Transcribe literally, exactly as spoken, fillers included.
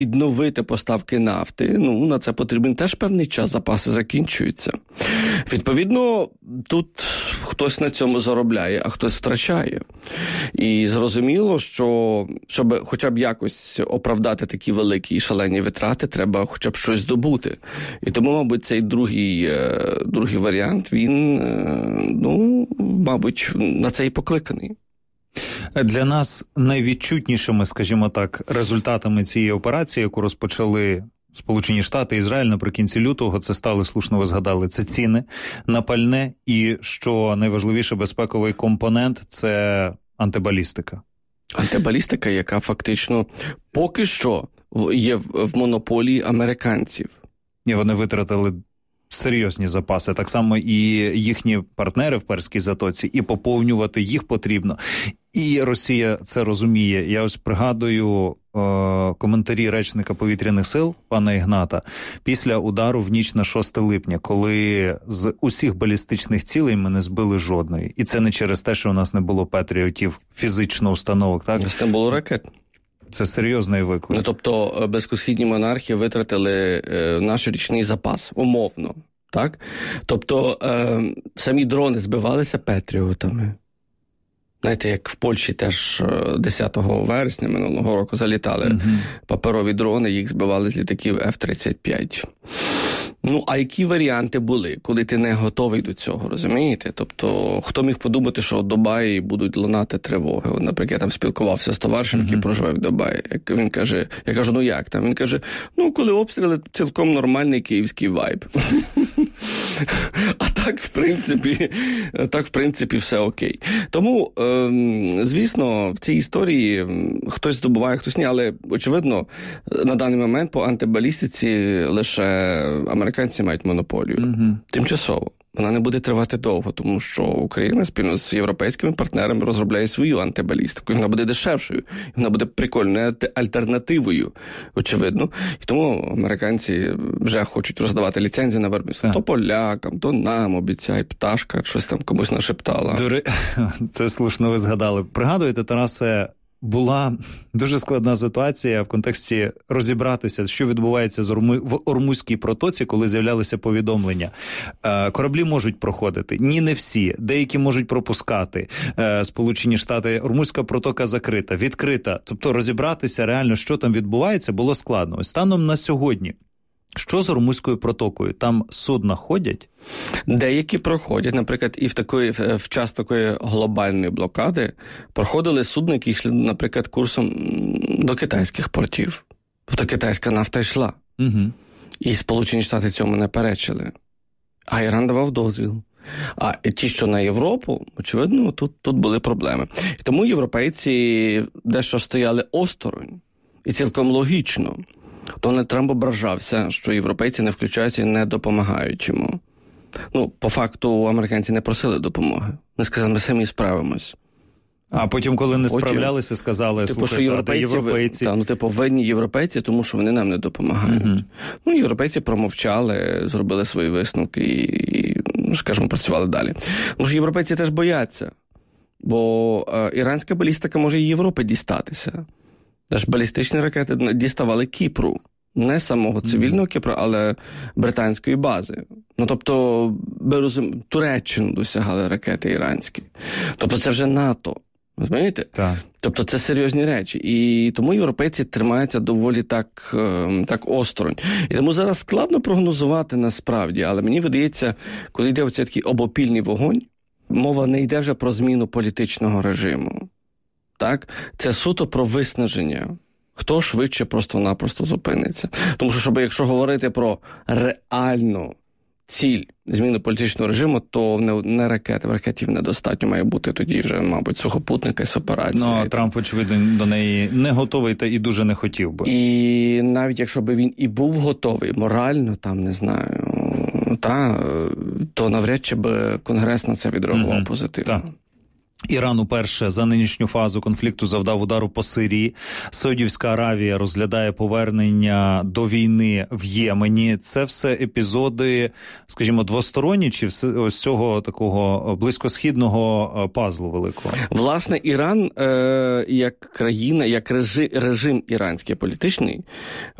відновити поставки нафти, ну, на це потрібен теж певний час, запаси закінчуються. Відповідно, тут хтось на цьому заробляє, а хтось втрачає. І зрозуміло, що щоб хоча б якось оправдати такі великі і шалені витрати, треба хоча б щось добути. І тому, мабуть, цей другий, другий варіант, він, ну, мабуть, на це і покликаний. Для нас найвідчутнішими, скажімо так, результатами цієї операції, яку розпочали Сполучені Штати, Ізраїль наприкінці лютого, це стали, слушно ви згадали, це ціни на пальне і, що найважливіше, безпековий компонент – це антибалістика. Антибалістика, яка фактично поки що є в монополії американців. І вони витратили серйозні запаси, так само і їхні партнери в Перській затоці, і поповнювати їх потрібно. І Росія це розуміє. Я ось пригадую е- коментарі речника повітряних сил пана Ігната після удару в ніч на шосте липня, коли з усіх балістичних цілей ми не збили жодної. І це не через те, що у нас не було патріотів, фізично установок, так? Це не було ракет. Це серйозний виклик. Ну, тобто, близькосхідні монархи витратили е, наш річний запас, умовно, так? Тобто, е, самі дрони збивалися патріотами. Знаєте, як в Польщі теж десятого вересня минулого року залітали mm-hmm. паперові дрони, їх збивали з літаків еф тридцять п'ять. Ну, а які варіанти були, коли ти не готовий до цього, розумієте? Тобто, хто міг подумати, що в Дубаї будуть лунати тривоги? От, наприклад, я там спілкувався з товаришем, mm-hmm. який проживає в Дубаї. Він каже, я кажу, ну як там? Він каже, ну, коли обстріли, цілком нормальний київський вайб. А так, в принципі, так, в принципі, все окей. Тому, ем, звісно, в цій історії хтось здобуває, хтось ні, але, очевидно, на даний момент по антибалістиці лише американці мають монополію. Mm-hmm. Тимчасово. Вона не буде тривати довго, тому що Україна спільно з європейськими партнерами розробляє свою антибалістику. І вона буде дешевшою. І вона буде прикольною альтернативою, очевидно. І тому американці вже хочуть роздавати ліцензії на виробництво. То полякам, то нам обіцяй, пташка, щось там комусь нашептала. Дури... Це слушно ви згадали. Пригадуєте, Тарасе, була дуже складна ситуація в контексті розібратися, що відбувається в Ормузькій протоці, коли з'являлися повідомлення. Кораблі можуть проходити. Ні, не всі. Деякі можуть пропускати. Сполучені Штати. Ормузька протока закрита, відкрита. Тобто розібратися реально, що там відбувається, було складно. Станом на сьогодні. Що з Ормузькою протокою? Там судна ходять? Деякі проходять. Наприклад, і в, такої, в час такої глобальної блокади проходили судна, які йшли, наприклад, курсом до китайських портів. Тобто китайська нафта йшла. Угу. І Сполучені Штати цьому не перечили. А Іран давав дозвіл. А ті, що на Європу, очевидно, тут, тут були проблеми. І тому європейці дещо стояли осторонь. І цілком логічно. Дональд Трамп ображався, що європейці не включаються і не допомагають йому. Ну, по факту, американці не просили допомоги. Вони сказали, ми самі справимось. А потім, коли не справлялися, сказали, типу, слухайте, що європейці, європейці... Та, ну, типу, винні європейці, тому що вони нам не допомагають. Uh-huh. Ну, європейці промовчали, зробили свої висновки і, і, скажімо, працювали далі. Тому що європейці теж бояться, бо е, іранська балістика може і Європи дістатися. Тож балістичні ракети діставали Кіпру. Не самого цивільного Кіпру, але британської бази. Ну, тобто, розум... Туреччину досягали ракети іранські. Тобто, це вже НАТО. Розумієте? Так. Тобто, це серйозні речі. І тому європейці тримаються доволі так, так осторонь. І тому зараз складно прогнозувати насправді, але мені видається, коли йде оцей такий обопільний вогонь, мова не йде вже про зміну політичного режиму. Так? Це суто про виснаження. Хто швидше просто-напросто зупиниться. Тому що, щоб, якщо говорити про реальну ціль зміни політичного режиму, то не, не ракети, ракетів недостатньо має бути тоді вже, мабуть, сухопутника з операції. Ну, Трамп, очевидно, до неї не готовий та і дуже не хотів би. І навіть якщо б він і був готовий морально, там, не знаю, та, то навряд чи б Конгрес на це відреагував mm-hmm. позитивно. Так. Іран уперше за нинішню фазу конфлікту завдав удару по Сирії. Саудівська Аравія розглядає повернення до війни в Ємені. Це все епізоди, скажімо, двосторонні чи ось цього такого близькосхідного пазлу великого? Власне, Іран е, як країна, як режим, режим іранський політичний,